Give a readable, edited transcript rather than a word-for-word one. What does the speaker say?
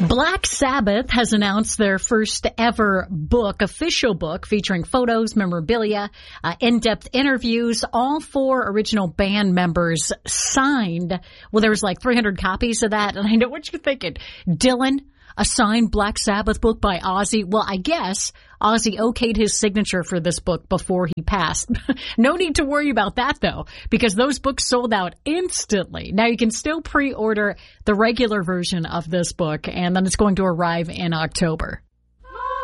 Black Sabbath has announced their first ever book, official book, featuring photos, memorabilia, in-depth interviews, all 4 original band members signed. Well, there was like 300 copies of that, and I know what you're thinking. Dylan, a signed Black Sabbath book by Ozzy. Well, I guess Ozzy okayed his signature for this book before he passed. No need to worry about that, though, because those books sold out instantly. Now, you can still pre-order the regular version of this book, and then it's going to arrive in October.